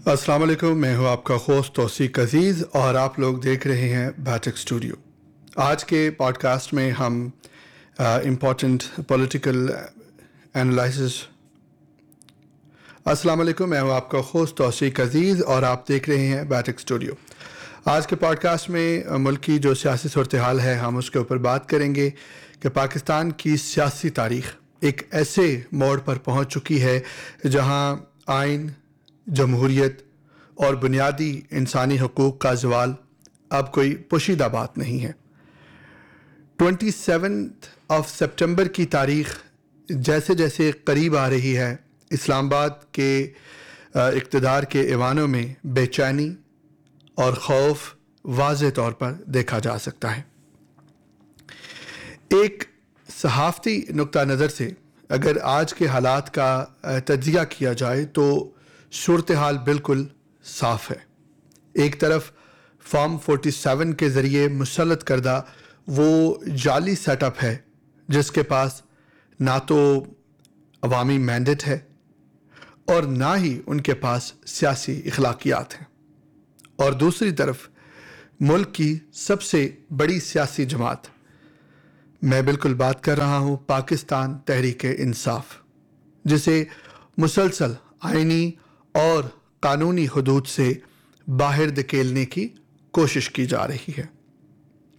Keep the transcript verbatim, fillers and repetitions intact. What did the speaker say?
अस्सलाम वालेकुम, मैं हूं आपका होस्ट तौसीक अज़ीज़ और आप लोग देख रहे हैं बैटिक स्टूडियो। आज के पॉडकास्ट में हम इम्पोर्टेंट पॉलिटिकल एनालिसिस। अस्सलाम वालेकुम, मैं हूं आपका होस्ट तौसीक अज़ीज़ और आप देख रहे हैं बैटिक स्टूडियो। आज के पॉडकास्ट में मुल्क की जो सियासी सूरत हाल है हम उसके ऊपर बात करेंगे कि पाकिस्तान की सियासी तारीख़ एक ऐसे मोड़ पर पहुंच चुकी है जहां आइन, जमहूरियत और बुनियादी इंसानी हकूक़ का ज़वाल अब कोई पोशीदा बात नहीं है। ट्वेंटी सेवन्थ ऑफ सितंबर की तारीख़ जैसे जैसे करीब आ रही है, इस्लामाबाद के इक़्तिदार के ऐवानों में बेचैनी और खौफ वाज़े तौर पर देखा जा सकता है। एक सहाफ़ती नुक्ता नज़र से अगर आज के हालात का तज्ज़िया किया जाए तो सूरत हाल बिल्कुल साफ़ है। एक तरफ फॉर्म फोर्टी सेवन के ज़रिए मुसल्लत करदा वो जाली सेटअप है जिसके पास ना तो अवामी मैंडेट है और ना ही उनके पास सियासी इखलाकियात हैं, और दूसरी तरफ मुल्क की सबसे बड़ी सियासी जमात, मैं बिल्कुल बात कर रहा हूँ पाकिस्तान तहरीक इंसाफ, जिसे मुसलसल आइनी और कानूनी हदूद से बाहर धकेलने की कोशिश की जा रही है।